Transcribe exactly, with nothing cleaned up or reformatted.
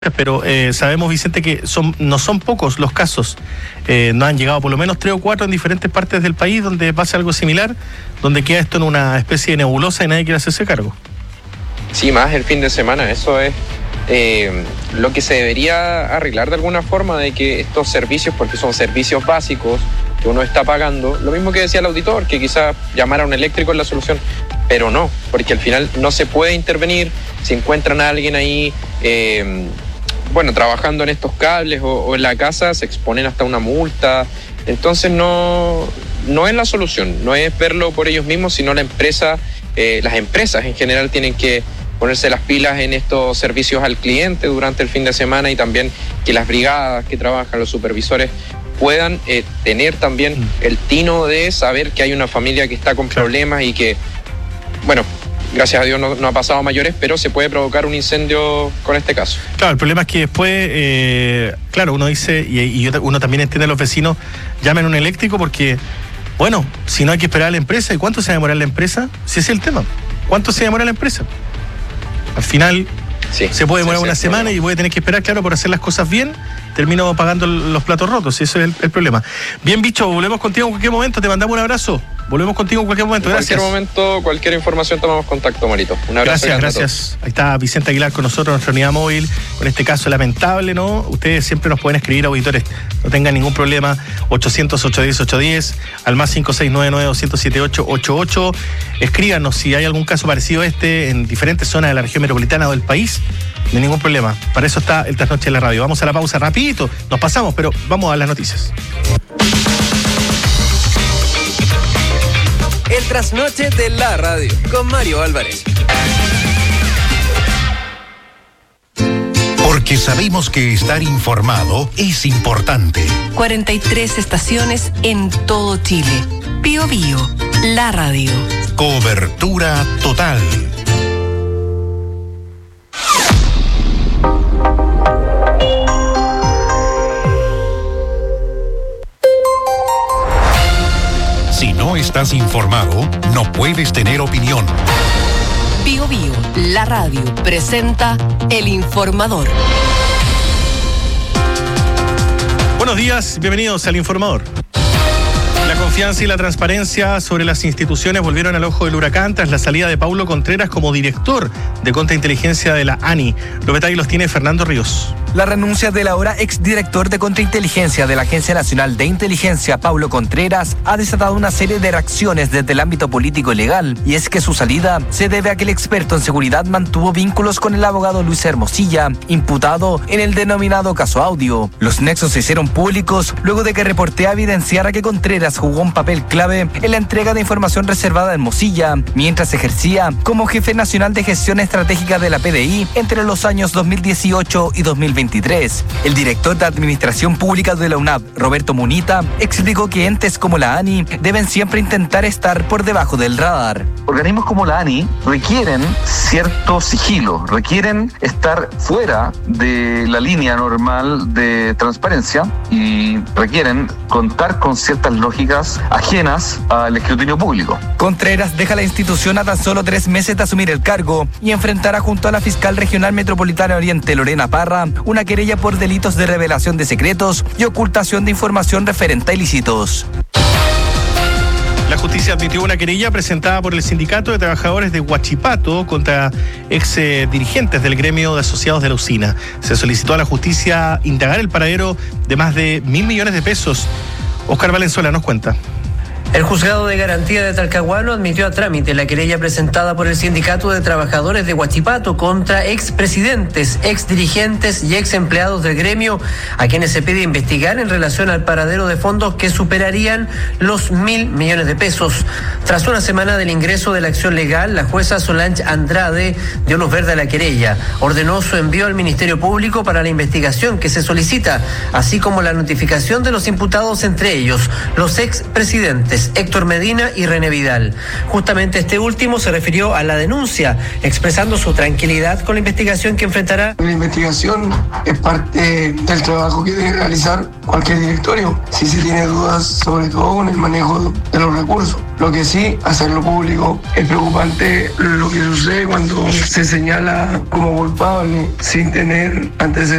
pero eh, sabemos, Vicente, que son no son pocos los casos. Eh, nos han llegado por lo menos tres o cuatro en diferentes partes del país donde pasa algo similar, donde queda esto en una especie de nebulosa y nadie quiere hacerse cargo. Sí, más el fin de semana. Eso es eh, lo que se debería arreglar de alguna forma, de que estos servicios, porque son servicios básicos que uno está pagando, lo mismo que decía el auditor, que quizás llamar a un eléctrico es la solución, pero no, porque al final no se puede intervenir. Si encuentran a alguien ahí eh, bueno, trabajando en estos cables o, o en la casa, se exponen hasta una multa. Entonces no, no es la solución, no es verlo por ellos mismos, sino la empresa, eh, las empresas en general tienen que ponerse las pilas en estos servicios al cliente durante el fin de semana, y también que las brigadas que trabajan, los supervisores, puedan eh, tener también el tino de saber que hay una familia que está con problemas y que, bueno, gracias a Dios no, no ha pasado a mayores, pero se puede provocar un incendio con este caso. Claro, el problema es que después, eh, claro, uno dice, y, y uno también entiende a los vecinos, llamen a un eléctrico porque, bueno, si no hay que esperar a la empresa, ¿y cuánto se va a demorar la empresa? Si ese es el tema, ¿cuánto se demora la empresa? Al final, sí, se puede demorar sí, una sí, semana problema. Y voy a tener que esperar, claro, por hacer las cosas bien, termino pagando los platos rotos, y eso es el, el problema. Bien, Bicho, volvemos contigo en cualquier momento, te mandamos un abrazo. Volvemos contigo en cualquier momento, gracias. En cualquier momento, cualquier información, tomamos contacto, Marito. Un abrazo. Gracias, gracias. Ahí está Vicente Aguilar con nosotros, nuestra unidad móvil, con este caso lamentable, ¿no? Ustedes siempre nos pueden escribir, auditores, no tengan ningún problema, ochocientos, ochocientos diez, ochocientos diez, al más cinco seis nueve nueve, dos cero siete, ocho ocho ocho. Escríbanos si hay algún caso parecido a este en diferentes zonas de la región metropolitana o del país. No hay ningún problema. Para eso está el Trasnoche de la Radio. Vamos a la pausa rapidito, nos pasamos, pero vamos a las noticias. El Trasnoche de la Radio, con Mario Álvarez. Porque sabemos que estar informado es importante. cuarenta y tres estaciones en todo Chile. Bío Bío, la radio. Cobertura total. Si no estás informado, no puedes tener opinión. Bío Bío, la radio, presenta El Informador. Buenos días, bienvenidos al Informador. La confianza y la transparencia sobre las instituciones volvieron al ojo del huracán tras la salida de Paulo Contreras como director de Contrainteligencia de la ANI. Los detalles los tiene Fernando Ríos. La renuncia del ahora exdirector de Contrainteligencia de la Agencia Nacional de Inteligencia, Paulo Contreras, ha desatado una serie de reacciones desde el ámbito político y legal, y es que su salida se debe a que el experto en seguridad mantuvo vínculos con el abogado Luis Hermosilla, imputado en el denominado caso Audio. Los nexos se hicieron públicos luego de que Reportea evidenciara que Contreras jugó un papel clave en la entrega de información reservada a Hermosilla, mientras ejercía como jefe nacional de gestión estratégica de la P D I entre los años dos mil dieciocho y dos mil veintitrés. El director de Administración Pública de la U N A B, Roberto Munita, explicó que entes como la ANI deben siempre intentar estar por debajo del radar. Organismos como la ANI requieren cierto sigilo, requieren estar fuera de la línea normal de transparencia y requieren contar con ciertas lógicas ajenas al escrutinio público. Contreras deja la institución a tan solo tres meses de asumir el cargo y enfrentará junto a la fiscal regional metropolitana Oriente, Lorena Parra, una querella por delitos de revelación de secretos y ocultación de información referente a ilícitos. La justicia admitió una querella presentada por el Sindicato de Trabajadores de Huachipato contra ex eh, dirigentes del gremio de asociados de la usina. Se solicitó a la justicia indagar el paradero de más de mil millones de pesos. Oscar Valenzuela nos cuenta. El Juzgado de Garantía de Talcahuano admitió a trámite la querella presentada por el Sindicato de Trabajadores de Huachipato contra expresidentes, exdirigentes y ex empleados del gremio, a quienes se pide investigar en relación al paradero de fondos que superarían los mil millones de pesos. Tras una semana del ingreso de la acción legal, la jueza Solange Andrade dio luz verde a la querella, ordenó su envío al Ministerio Público para la investigación que se solicita, así como la notificación de los imputados, entre ellos los expresidentes expresidentes Héctor Medina y René Vidal. Justamente este último se refirió a la denuncia, expresando su tranquilidad con la investigación que enfrentará. La investigación es parte del trabajo que debe realizar cualquier directorio, si se tiene dudas sobre todo con el manejo de los recursos. Lo que sí, hacerlo público. Es preocupante lo que sucede cuando se señala como culpable sin tener antecedentes.